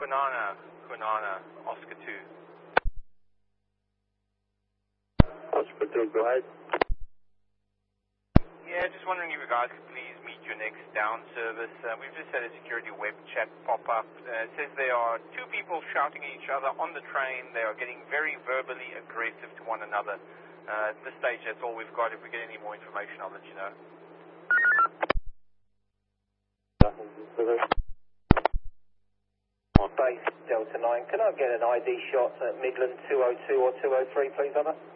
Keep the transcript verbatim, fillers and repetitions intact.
Kwinana, Kwinana, Oscar two. Oscar two, go ahead. Yeah, just wondering if you guys could please meet your next down service. Uh, we've just had a security web chat pop up. Uh, it says there are two people shouting at each other on the train. They are getting very verbally aggressive to one another. Uh, at this stage, that's all we've got. If we get any more information, I'll let you know. Base Delta nine, can I get an I D shot at Midland two oh two or two oh three, please, over?